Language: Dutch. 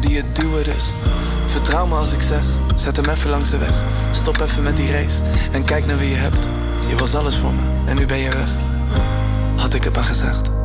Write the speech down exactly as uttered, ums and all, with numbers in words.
die het duwen dus. Vertrouw me als ik zeg, zet hem even langs de weg. Stop even met die race en kijk naar wie je hebt. Je was alles voor me en nu ben je weg. Had ik het maar gezegd.